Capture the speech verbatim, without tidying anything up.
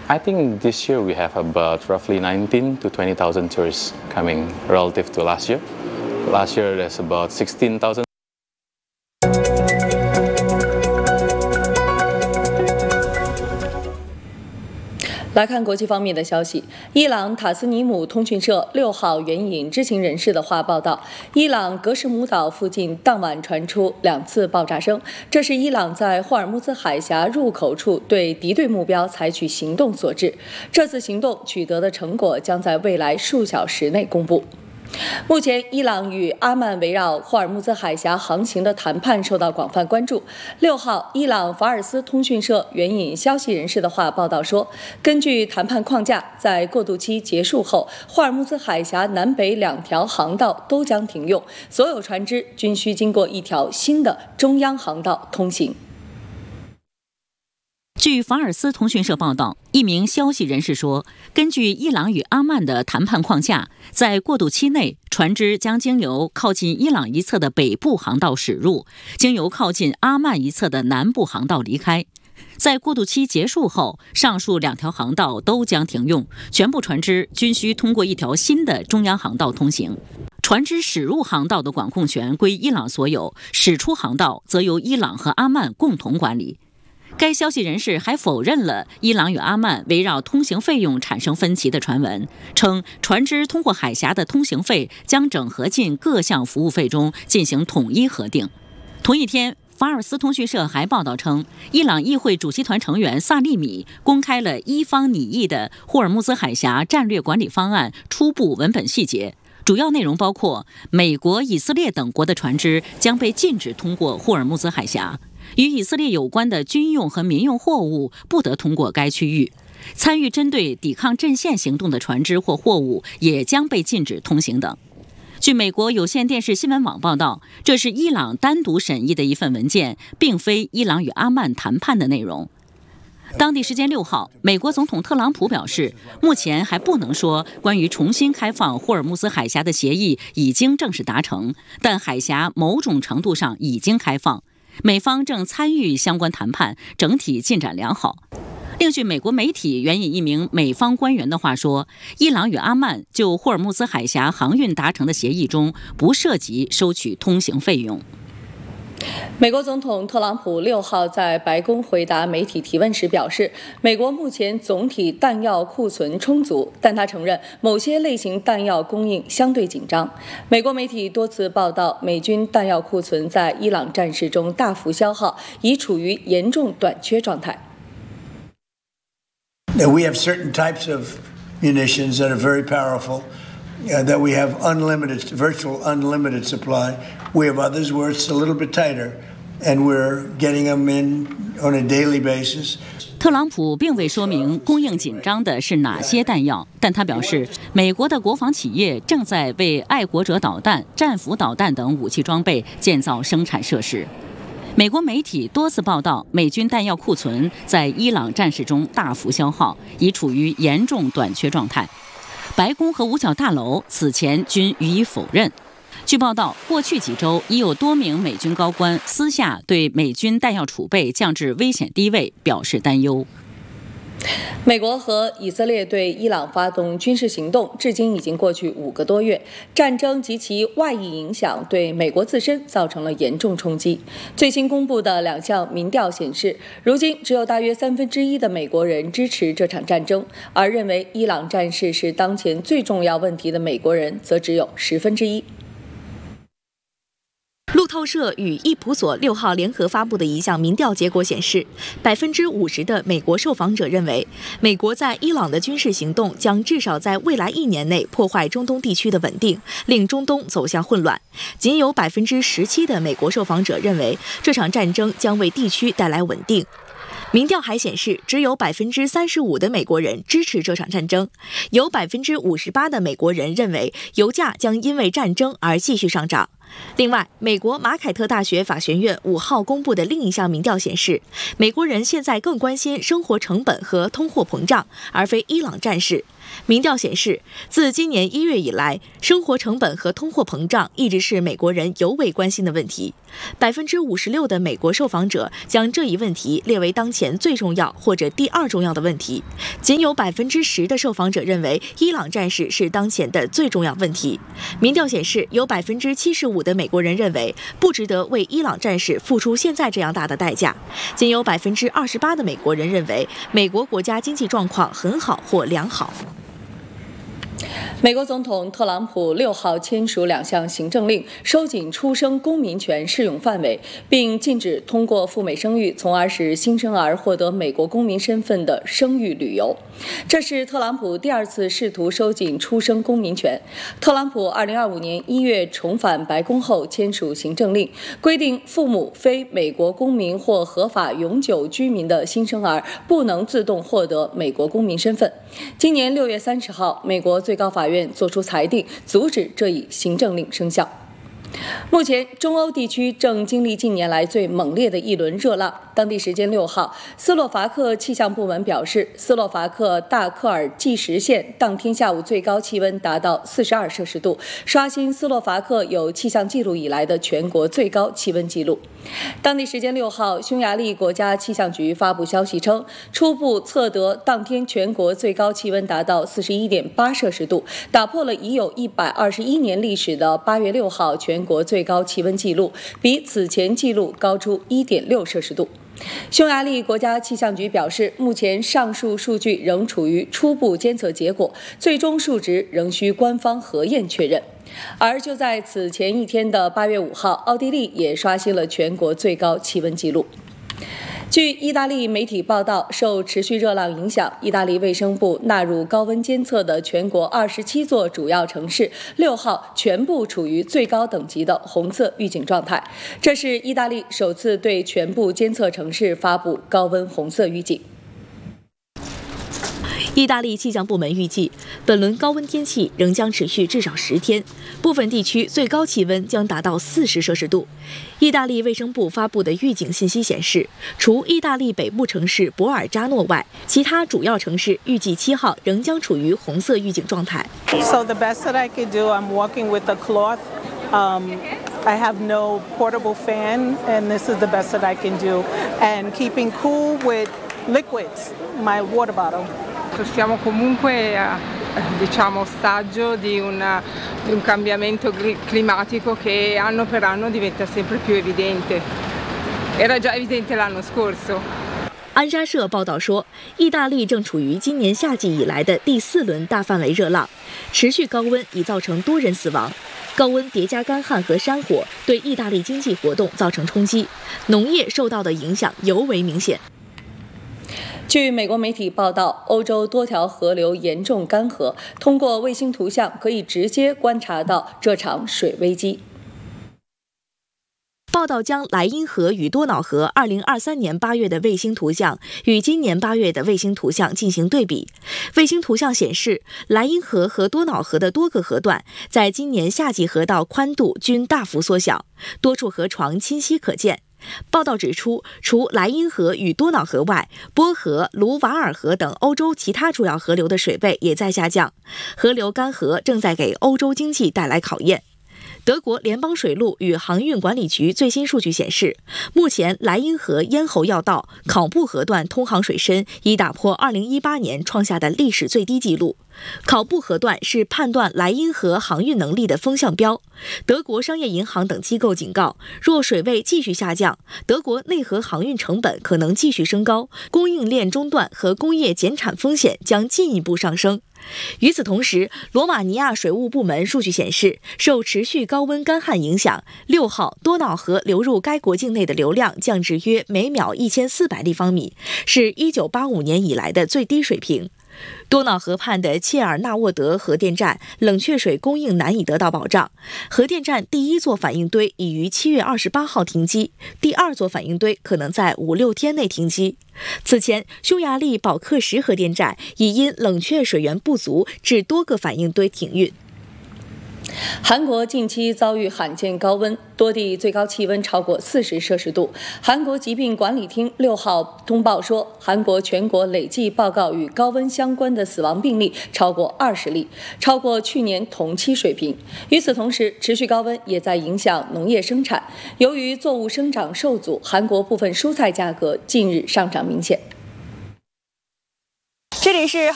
I think this year we have about roughly nineteen to twenty thousand tourists coming relative to last year. Last year there's about sixteen thousand. 来看国际方面的消息，伊朗塔斯尼姆通讯社六号援引知情人士的话报道，伊朗格什姆岛附近当晚传出两次爆炸声，这是伊朗在霍尔木兹海峡入口处对敌对目标采取行动所致。这次行动取得的成果将在未来数小时内公布。 目前，伊朗与阿曼围绕霍尔木兹海峡航行的谈判受到广泛关注。六号，伊朗法尔斯通讯社援引消息人士的话报道说，根据谈判框架，在过渡期结束后，霍尔木兹海峡南北两条航道都将停用，所有船只均需经过一条新的中央航道通行。 据法尔斯通讯社报道，一名消息人士说，根据伊朗与阿曼的谈判框架，在过渡期内，船只将经由靠近伊朗一侧的北部航道驶入，经由靠近阿曼一侧的南部航道离开。在过渡期结束后，上述两条航道都将停用，全部船只均需通过一条新的中央航道通行。 船只驶入航道的管控权归伊朗所有，驶出航道则由伊朗和阿曼共同管理。 该消息人士还否认了伊朗与阿曼围绕通行费用产生分歧的传闻，称船只通过海峡的通行费将整合进各项服务费中进行统一核定。同一天，法尔斯通讯社还报道称，伊朗议会主席团成员萨利米公开了伊方拟议的霍尔木兹海峡战略管理方案初步文本细节。 主要内容包括，美国、以色列等国的船只将被禁止通过霍尔木兹海峡，与以色列有关的军用和民用货物不得通过该区域。参与针对抵抗阵线行动的船只或货物也将被禁止通行等。据美国有线电视新闻网报道，这是伊朗单独审议的一份文件，并非伊朗与阿曼谈判的内容。 当地时间六号，美国总统特朗普表示，目前还不能说关于重新开放霍尔木兹海峡的协议已经正式达成，但海峡某种程度上已经开放，美方正参与相关谈判，整体进展良好。另据美国媒体援引一名美方官员的话说，伊朗与阿曼就霍尔木兹海峡航运达成的协议中不涉及收取通行费用。 美国总统特朗普六号在白宫回答媒体提问时表示，美国目前总体弹药库存充足，但他承认某些类型弹药供应相对紧张。美国媒体多次报道，美军弹药库存在伊朗战事中大幅消耗，已处于严重短缺状态。 We have certain types of munitions that are very powerful. Uh, that we have unlimited, virtual unlimited supply. We have others where it's a little bit tighter, and we're getting them in on a daily basis. 特朗普并未说明供应紧张的是哪些弹药，但他表示，美国的国防企业正在为爱国者导弹、战斧导弹等武器装备建造生产设施。美国媒体多次报道，美军弹药库存在伊朗战事中大幅消耗，已处于严重短缺状态。 白宫和五角大楼此前均予以否认。据报道，过去几周已有多名美军高官私下对美军弹药储备降至危险低位表示担忧。美国和以色列对伊朗发动军事行动，至今已经过去五个多月。战争及其外溢影响对美国自身造成了严重冲击。最新公布的两项民调显示，如今只有大约三分之一的美国人支持这场战争，而认为伊朗战事是当前最重要问题的美国人则只有十分之一。 路透社与易普所六号联合发布的一项民调结果显示，百分之五十的美国受访者认为，美国在伊朗的军事行动将至少在未来一年内破坏中东地区的稳定，令中东走向混乱。仅有百分之十七的美国受访者认为，这场战争将为地区带来稳定。 民调还显示，只有百分之三十五的美国人支持这场战争，有百分之五十八的美国人认为油价将因为战争而继续上涨。 另外，美国马凯特大学法学院五号公布的另一项民调显示，美国人现在更关心生活成本和通货膨胀，而非伊朗战事。民调显示，自今年一月以来，生活成本和通货膨胀一直是美国人尤为关心的问题。百分之五十六的美国受访者将这一问题列为当前最重要或者第二重要的问题，仅有百分之十的受访者认为伊朗战事是当前的最重要问题。民调显示，有百分之七十五的美国人认为不值得为伊朗战事付出现在这样大的代价，仅有百分之二十八的美国人认为美国国家经济状况很好或良好。 美国总统特朗普六号签署两项行政令，收紧出生公民权适用范围，并禁止通过赴美生育，从而使新生儿获得美国公民身份的生育旅游。这是特朗普第二次试图收紧出生公民权。特朗普二零二五年一月重返白宫后签署行政令，规定父母非美国公民或合法永久居民的新生儿不能自动获得美国公民身份。今年六月三十号，美国最高法院作出裁定，阻止这一行政令生效。目前，中欧地区正经历近年来最猛烈的一轮热浪。当地时间六号，斯洛伐克气象部门表示，斯洛伐克大克尔计时县当天下午最高气温达到四十二摄氏度，刷新斯洛伐克有气象记录以来的全国最高气温纪录。当地时间六号，匈牙利国家气象局发布消息称，初步测得当天全国最高气温达到四十一点八摄氏度，打破了已有一百二十一年历史的八月六号全国最高气温纪录，比此前纪录高出一点六摄氏度。匈牙利国家气象局表示，目前上述数据仍处于初步监测结果，最终数值仍需官方核验确认。而就在此前一天的八月五号，奥地利也刷新了全国最高气温纪录。据意大利媒体报道，受持续热浪影响，意大利卫生部纳入高温监测的全国二十七座主要城市，六号全部处于最高等级的红色预警状态。这是意大利首次对全部监测城市发布高温红色预警。 意大利气象部门预计，本轮高温天气仍将持续至少十天，部分地区最高气温将达到四十摄氏度。意大利卫生部发布的预警信息显示，除意大利北部城市博尔扎诺外，其他主要城市预计七号仍将处于红色预警状态。 So the best that I could do, I'm walking with a cloth. Um, I have no portable fan, and this is the best that I can do. And keeping cool with liquids, my water bottle. Siamo comunque a diciamo ostaggio di un, di un cambiamento climatico che anno per anno diventa sempre più evidente. Era già evidente l'anno scorso. 安莎社报道说，意大利正处于今年夏季以来的第四轮大范围热浪，持续高温已造成多人死亡。高温叠加干旱和山火对意大利经济活动造成冲击，农业受到的影响尤为明显。 据美国媒体报道，欧洲多条河流严重干涸，通过卫星图像可以直接观察到这场水危机。 报道将莱茵河与多瑙河二零二三年八月的卫星图像与今年八月的卫星图像进行对比。卫星图像显示，莱茵河和多瑙河的多个河段在今年夏季河道宽度均大幅缩小，多处河床清晰可见。报道指出，除莱茵河与多瑙河外，波河、卢瓦尔河等欧洲其他主要河流的水位也在下降，河流干涸正在给欧洲经济带来考验。德国联邦水路与航运管理局最新数据显示，目前莱茵河咽喉要道考布河段通航水深已打破二零一八年创下的历史最低纪录。考布河段是判断莱茵河航运能力的风向标。德国商业银行等机构警告，若水位继续下降，德国内河航运成本可能继续升高，供应链中断和工业减产风险将进一步上升。与此同时，罗马尼亚水务部门数据显示，受持续高温干旱影响，六号多瑙河流入该国境内的流量降至约每秒一千四百立方米，是一九八五年以来的最低水平。多瑙河畔的切尔纳沃德核电站冷却水供应难以得到保障，核电站第一座反应堆已于七月二十八号停机，第二座反应堆可能在五六天内停机。此前，匈牙利保克什核电站已因冷却水源不足致多个反应堆停运。 韩国近期遭遇罕见高温，多地最高气温超过四十摄氏度。韩国疾病管理厅六号通报说，韩国全国累计报告与高温相关的死亡病例超过二十例，超过去年同期水平。与此同时，持续高温也在影响农业生产。由于作物生长受阻，韩国部分蔬菜价格近日上涨明显。 这里是。